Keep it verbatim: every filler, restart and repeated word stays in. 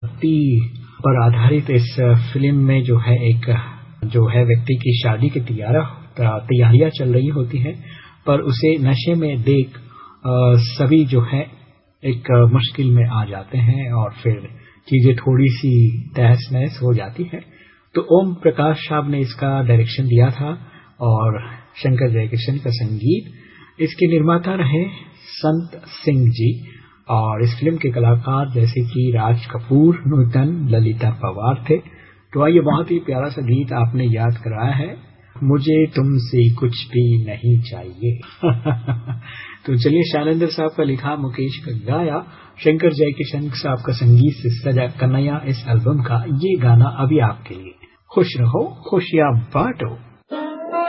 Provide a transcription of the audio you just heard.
ती पर आधारित इस फ़िल्म में जो है एक जो है व्यक्ति की शादी की तैयारा तैयारियां चल रही होती हैं, पर उसे नशे में देख सभी जो है एक मुश्किल में आ जाते हैं और फिर चीजें थोड़ी-सी तहस-नहस हो जाती हैं। तो ओम प्रकाश साहब ने इसका डायरेक्शन दिया था और शंकर जयकिशन का संगीत। इसके निर्माता रहे संत सिंह जी और इस फ़िल्म के कलाकार जैसे कि राज कपूर, नूतन, ललिता पवार थे। तो आइए, बहुत ही प्यारा सा गीत आपने याद कराया है, मुझे तुमसे कुछ भी नहीं चाहिए। तो चलिए, शैलेंद्र साहब का लिखा, मुकेश का गाया, शंकर जयकिशन साहब का संगीत से सजा कन्हैया इस एल्बम का ये गाना अभी आपके लिए। खुश रहो, खुशियां बांटो।